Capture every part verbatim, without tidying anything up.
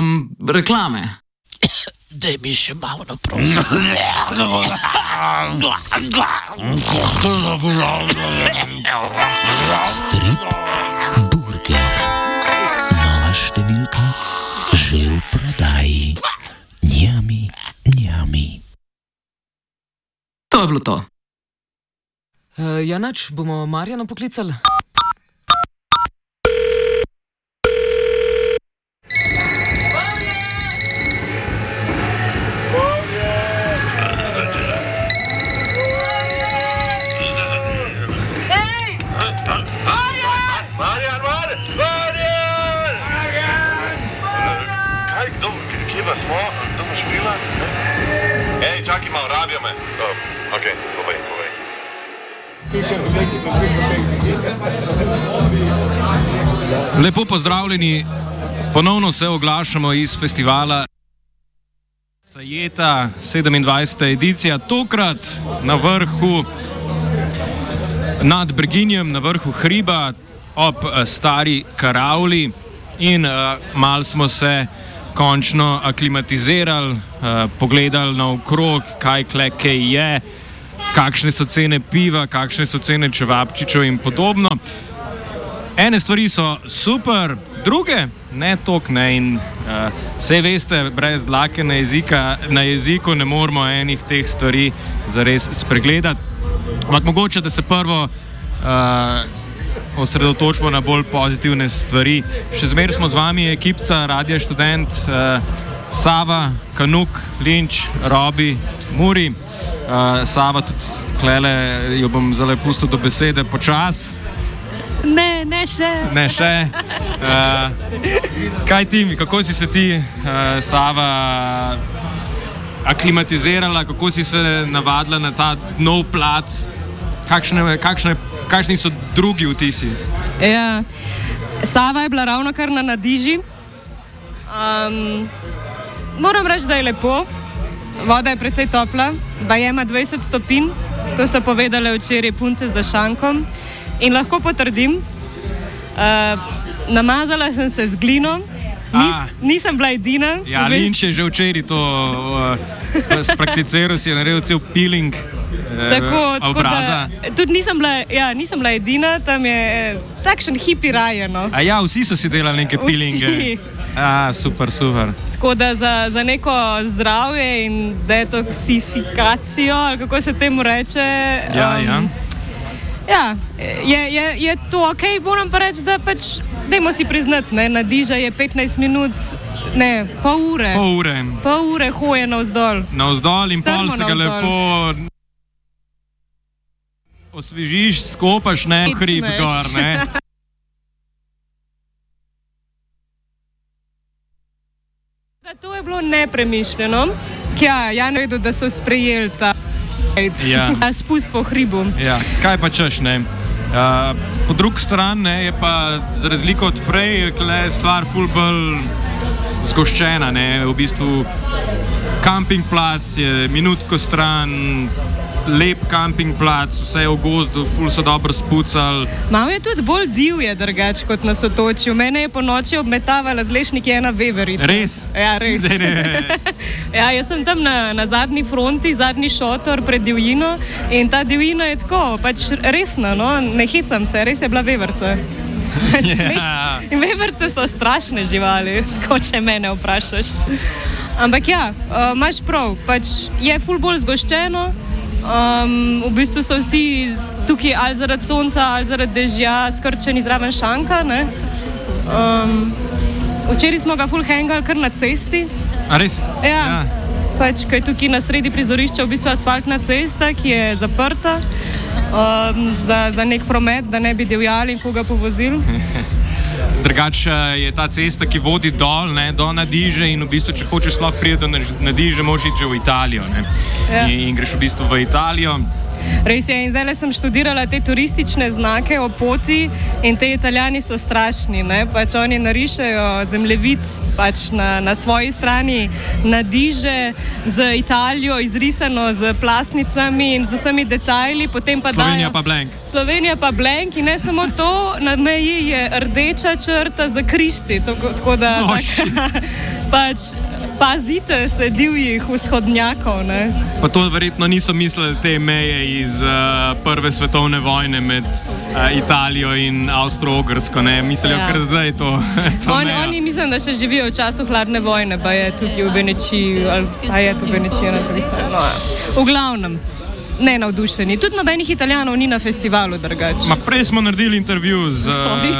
Um, reklame. Daj mi še malo naprosto. Strip burger. Nova številka že v prodaji. Njami, njami. To je bilo to. Uh, Janač, bomo Marjano poklicali? Ej, čakaj malo, rabijo me. Oh, ok, povej, povej. Lepo pozdravljeni, ponovno se oglašamo iz festivala Sajeta, sedemindvajseta edicija, tokrat na vrhu nad Brginjem, na vrhu hriba ob Stari Karavli in uh, mal smo se končno aklimatizirali, uh, pogledali naokrog, kaj kleke je, kakšne so cene piva, kakšne so cene čevapčičev in podobno. Ene stvari so super, druge ne tok ne in uh, sej veste, brez dlake na, jezika, na jeziku ne moramo enih teh stvari zares spregledati. Ampak mogoče, da se prvo uh, osredotočimo na bolj pozitivne stvari. Še zmeraj smo z vami ekipca Radia Študent, uh, Sava, Kanuk, Linč, Robi, Muri. Uh, Sava tudi klele, jo bom zelo pustil do besede počas. Ne, ne še. Ne še. Uh, kaj ti, kako si se ti, uh, Sava, aklimatizirala, kako si se navadila na ta nov plac, kakšne, kakšne Kakšni so drugi vtisi? Ja, Sava je bila ravno kar na Nadiži. Um, moram reči, da je lepo. Voda je precej topla, baje ima dvajset stopinj. To so povedale včeraj punce za šankom. In lahko potrdim, uh, namazala sem se z glino. Nis, nisem bila edina. Ja, Linč je že včeraj to uh, sprakticiral, si je naredil cel peeling. Tako, tako da, tudi nisem bila, ja, nisem bila edina, tam je takšen hipi raje. No. A ja, vsi so si delali neke peelinge. A, super, super. Tako da za, za neko zdravje in detoksifikacijo, ali kako se temu reče, ja, um, ja. Ja, je, je, je to ok, moram pa reči, da pač, dajmo si priznati, ne, Nadiža je petnajst minut, ne, pol ure. Pol ure. Pol ure hoje navzdol. Navzdol in pol se ga lepo osvežiš, skopaš, ne, hrib gor, ne. To je bilo nepremišljeno. Ja, ja ne vedo, da so sprejeli ta ja. spust po hribu. Ja, kaj pa češ, ne. Uh, po drugi strani ne, je pa za razliko od prej je stvar ful bolj zgoščena, ne, v bistvu kamping plac je minutko stran, lep kamping plac, vse je v gozdu, ful so dobro spucali. Malo je tudi bolj divje drugače kot na Sotočju. Mene je po noči obmetavala z lešniki ena veverica. Res? Ja, res. Ne, ne. Ja, jaz sem tam na, na zadnji fronti, zadnji šotor pred divjino in ta divjina je tako, pač resna, no, ne hecam se, res je bila veverca. Yeah. In veverce so strašne živali, tako če mene vprašaš. Ampak ja, uh, imaš prav, pač je ful bolj zgoščeno. Um, v bistvu so vsi tukaj ali zaradi sonca ali zaradi dežja skrčeni zraven šanka. Um, včeraj smo ga full hangali kar na cesti. A res? Ja, ja. Pač, kaj tukaj na sredi prizorišča v bistvu asfaltna cesta, ki je zaprta um, za, za nek promet, da ne bi divjali in koga povozili. Drugače je ta cesta, ki vodi dol, ne, do Nadiže in v bistvu, če hočeš sploh priti do Nadiže, moraš iti že v Italijo. Ne, ja. in, in greš v bistvu v Italijo. Res je, in zdaj sem študirala te turistične znake o poti in te Italijani so strašni, ne? Pač oni narišejo zemljevid pač na, na svoji strani, nadiže z Italijo izrisano z plastnicami in z vsemi detajli, potem pa Slovenija dajo, pa blank. Slovenija pa blank in ne samo to, na meji je rdeča črta za križci, tako, tako da Oh, tak, pač pazite se divjih vzhodnjakov, ne? Pa to verjetno niso mislili te meje iz uh, prve svetovne vojne med uh, Italijo in Avstro-Ogrsko, ne, mislijo, Ja. kar zdaj to. to On, meja. oni mislim, da še živijo v času hladne vojne, pa je tukaj v Benečiji, ali pa je tu Benečija na drugi strani. No, ja. V glavnem, ne navdušeni. Tudi nobenih Italijanov ni na festivalu drugače. Ma prej smo naredili intervju z, Sorry.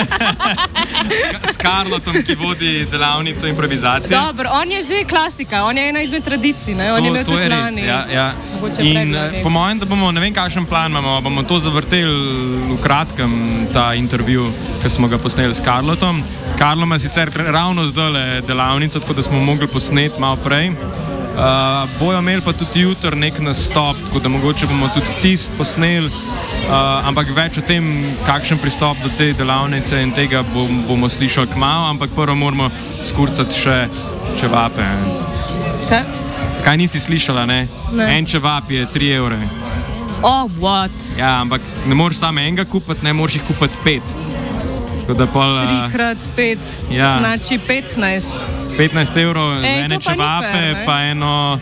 s Karlotom, ki vodi delavnico improvizacije. Dobro, on je že klasika, on je ena izmed tradicij, ne? On je imel to tudi je res. lani. Ja, ja. Mogoče In predlani. eh, po mojem, da bomo, ne vem, kakšen plan imamo, bomo to zavrteli v kratkem, ta intervju, ki smo ga posneli s Karlotom. Karlo ima sicer ravno zdaj delavnico, tako da smo mogli posneti malo prej. Uh, bojo imeli pa tudi jutri nek nastop, tako da mogoče bomo tudi tist posneli, uh, ampak več o tem, kakšen pristop do te delavnice in tega bom, bomo slišali kmalu, ampak prvo moramo skurcati še čevape. Kaj? Kaj nisi slišala, ne? Ne. En čevap je tri evre. Oh, what? Ja, ampak ne moreš samo enega kupiti, ne moreš jih kupiti pet. Tako da pol, uh, Trikrat pet, ja. znači petnajst. petnajst evrov za Ej, ene to pa ni čevape, fair, ne? pa eno,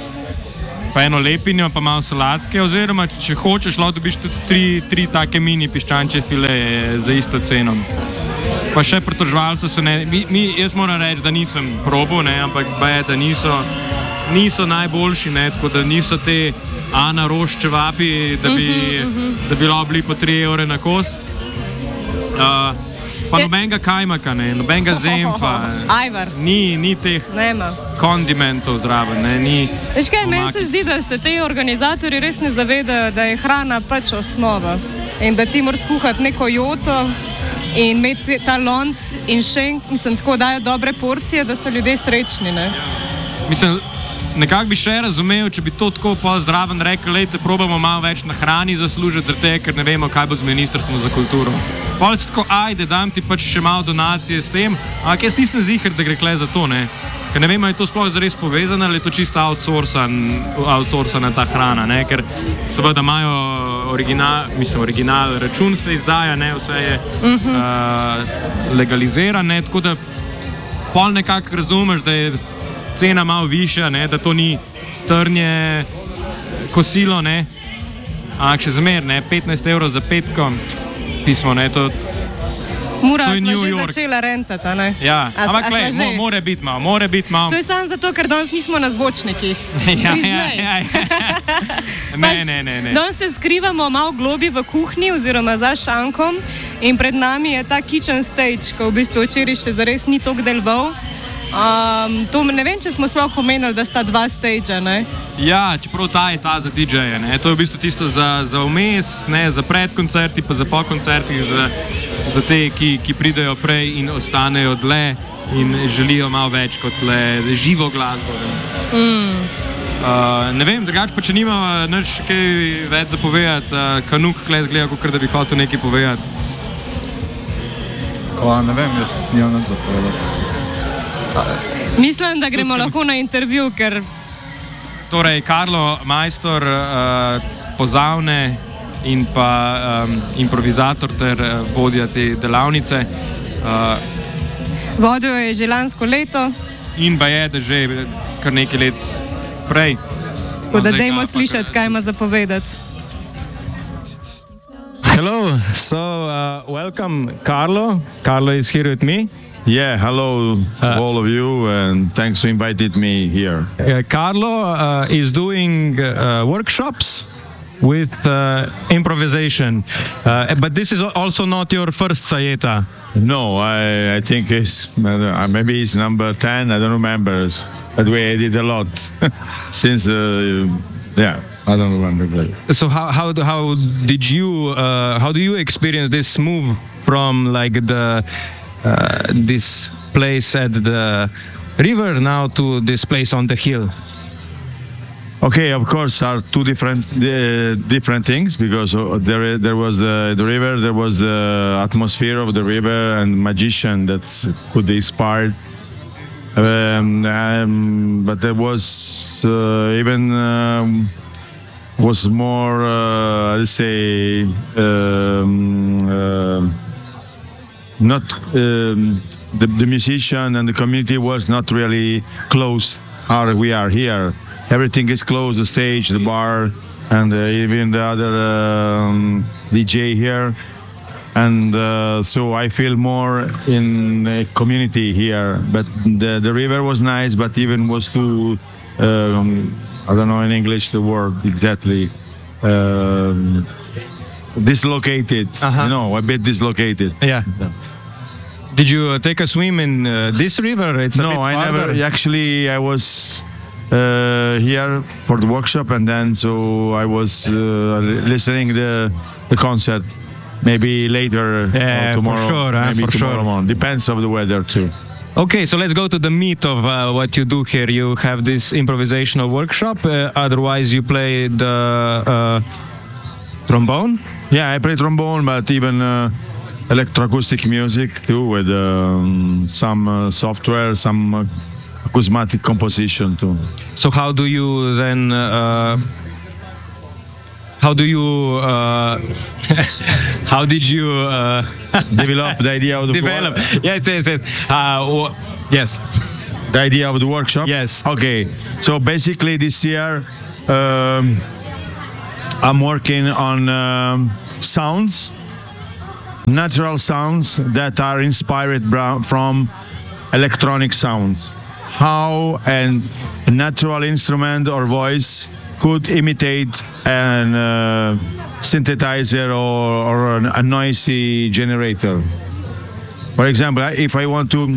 pa eno lepinjo, pa malo solatke, oziroma če hočeš, lahko dobiš tudi tri, tri take mini piščančje fileje za isto ceno. Pa še pritoževali so se, ne, mi, mi, jaz moram reči, da nisem probil, ne, ampak baje, da niso, niso najboljši, ne, tako da niso te Ana Roš čevapi, da bi, uh -huh, uh -huh. da bi lahko bili po tri evre na kos. Uh, pa Je- nobenega kajmaka, ne, nobenega zemfa. Ajvar. Ni, ni teh Nema. kondimentov zraven, ne, ni. Veš kaj, meni se omakic. zdi, da se ti organizatorji res ne zavedajo, da je hrana pač osnova in da ti moraš skuhati neko joto in imeti ta lonc in šenk, mislim, tako dajo dobre porcije, da so ljudje srečni, ne? Mislim, nekako bi še razumel, če bi to tako pol zraven rekel, lejte, probamo malo več na hrani zaslužiti, zaradi tega, ker ne vemo, kaj bo z ministrstvom za kulturo. Pol si tako, ajde, dam ti pač še malo donacije s tem, ampak jaz nisem ziher, da gre kle za to, ne. Ker ne vem, ali je to sploh zares povezano, ali je to čisto outsourcan, outsourcana ta hrana, ne, ker seveda imajo original, mislim, original račun se izdaja, ne, vse je uh -huh. uh, legalizirano, ne, tako da pol nekako razumeš, da je cena malo višja, ne, da to ni trnje kosilo, ne, ampak še zmer, ne, petnajst evrov za petko, pismo, ne, to, Mura To je smo New že York. začela rentati, a ne? ja, A s- ampak a glej, sva že? mo, more biti malo, more biti malo. To je samo zato, ker danes nismo na zvočnikih. ja, ja, Priznaj. ja, ja. ne, ne, ne, ne. Danes se skrivamo malo globi v kuhinji oziroma za šankom in pred nami je ta kitchen stage, ki v bistvu včeraj še zares ni toliko deloval. Um, to ne vem, če smo sploh omenili, da sta dva stagea, ne? Ja, čeprav ta je ta za D J-je, ne, to je v bistvu tisto za, za vmes, ne, za predkoncerti, pa za pokoncerti, za, za te, ki, ki pridejo prej in ostanejo dlje in želijo malo več kot le živo glasbo. Ne, mm. uh, ne vem, drugače pa če nima nič kaj več za povedati, uh, Kanuk kle zgleda, kot da bi hotel nekaj povedati. Ko, ne vem, jaz nimam nič za povedati. Mislim, da gremo lahko na intervju, ker Torej, Karlo Majstor, uh, pozavne in pa um, improvizator ter uh, vodja te delavnice. Uh, vodil jo je že lansko leto, in pa je, da že kar nekaj let prej. tako da Zdaj dajmo ga pa slišati, kar- kaj ima za povedati. Hello, so uh, welcome, Carlo. Carlo is here with me. Yeah, hello Uh, all of you, and thanks for inviting me here. Uh, Carlo uh, is doing uh, workshops with uh, improvisation, uh, but this is also not your first Sayeta. No, I, I think it's uh, maybe it's number ten. I don't remember, but we did a lot since. Uh, yeah, I don't remember. Really. So how how do- how did you uh, how do you experience this move from like the uh, this place at the river now to this place on the hill? Okay, of course, are two different uh, different things because uh, there there was the, the river, there was the atmosphere of the river and magician that could inspire. Um, um, but there was uh, even um, was more, uh, let's say, um, uh, not um, the, the musician and the community was not really close. How we are here. Everything is closed, the stage, the bar, and uh, even the other um, D J here. And uh, so I feel more in a community here. But the, the river was nice, but even was too, um, I don't know in English the word exactly, um, dislocated, Uh-huh. you know, a bit dislocated. Yeah. Did you uh, take a swim in uh, this river? It's a No, bit I farther. never. Actually, I was uh, here for the workshop, and then so I was uh, listening the the concert. Maybe later Yeah, or for tomorrow. sure, huh, maybe for tomorrow sure. morning. Depends of the weather too. Okay, so let's go to the meat of uh, what you do here. You have this improvisational workshop. Uh, otherwise, you play the uh, trombone. Yeah, I play trombone, but even uh, electroacoustic music too, with um, some uh, software, some uh, acousmatic composition too. So how do you then? Uh, how do you? Uh, how did you uh, Develop the idea of the develop? Yes, yes, yes. Uh, wh- yes. The idea of the workshop? Yes. Okay. So basically this year um, I'm working on um, sounds, natural sounds that are inspired bra- from electronic sounds. How an, a natural instrument or voice could imitate an uh, synthesizer or, or an, a noisy generator. For example, I- if I want to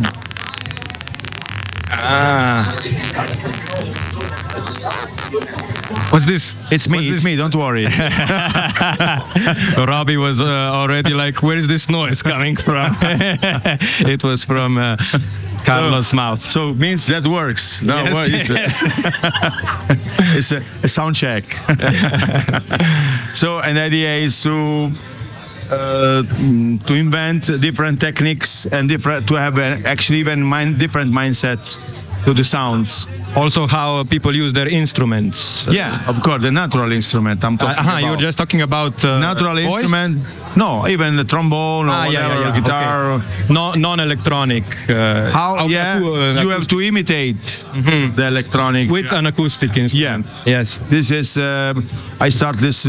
What's this? It's me, What's it's this? me, don't worry. Robbie was uh, already like, where is this noise coming from? It was from uh, Carlos' mouth. So it means that works. No, Yes, what is yes. it? It's a, a sound check. So, and the idea is to uh, mm, to invent different techniques and different to have a, actually even mind, different mindset to the sounds. Also, how people use their instruments. Yeah, of course, the natural instrument I'm Uh, talking uh-huh, about. you're just talking about uh, natural voice? instrument. No, even the trombone or Ah, yeah, whatever, yeah, yeah. guitar. Okay. No, non-electronic. Uh, How? au- Yeah, acu- uh, you have to imitate the electronic with an acoustic instrument. Yeah. Yes. This is um I start this uh,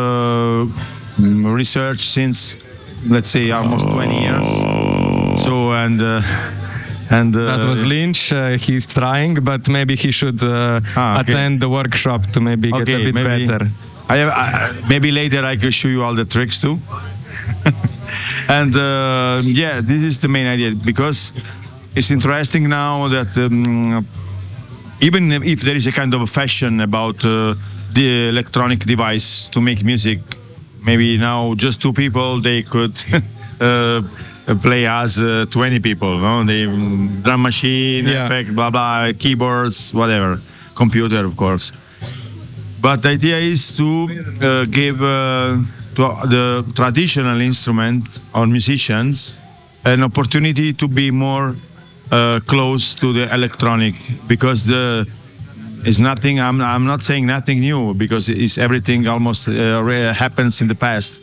mm, research since let's say almost twenty years. So and uh, and uh, That was Lynch. Uh, he's trying, but maybe he should uh, Ah, okay. attend the workshop to maybe get a okay, bit maybe better. I have I, maybe later I could show you all the tricks too. And uh, yeah, this is the main idea because it's interesting now that um, even if there is a kind of a fashion about uh, the electronic device to make music, maybe now just two people they could uh, play as uh, twenty people. No, the um, drum machine, Yeah. effect, blah blah, keyboards, whatever, computer, of course. But the idea is to uh, give uh, to the traditional instruments or musicians an opportunity to be more uh, close to the electronic because the it's nothing. I'm I'm not saying nothing new because it's everything almost uh, already happens in the past.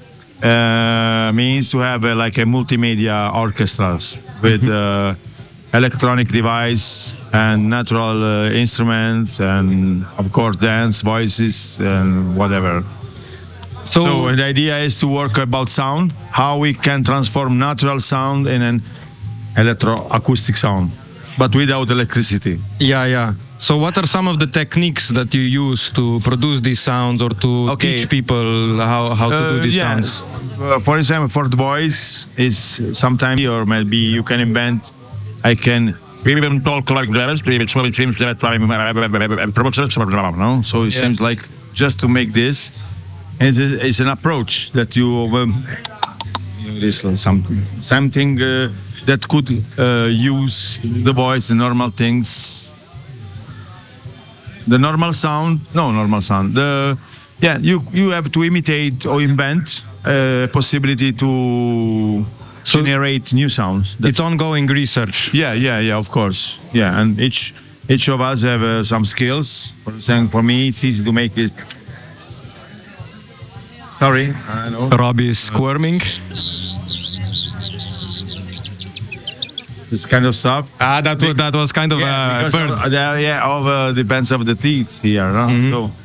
Uh, means to have uh, like a multimedia orchestras with uh, electronic device and natural uh, instruments and of course dance voices and whatever. So, So the idea is to work about sound, how we can transform natural sound in an electroacoustic sound, but without electricity. yeah, yeah. So, what are some of the techniques that you use to produce these sounds or to Okay. teach people how, how to do Uh, these yeah. sounds? Uh, for example, for the voice is sometimes or maybe you can invent. I can even talk like no. So it Yeah. seems like just to make this is is an approach that you um, this something something uh, that could uh, use the voice, the normal things. the normal sound. No, normal sound. The yeah, you you have to imitate or invent a possibility to So- generate new sounds. That- It's ongoing research. yeah, yeah, yeah. Of course. Yeah, and each each of us have uh, some skills. For example, for me, it's easy to make it. Sorry, I know. Robbie is squirming. This kind of stuff. Ah, that was, that was kind of Yeah, a because bird. of, uh, yeah, of uh, depends of the teeth here. No? So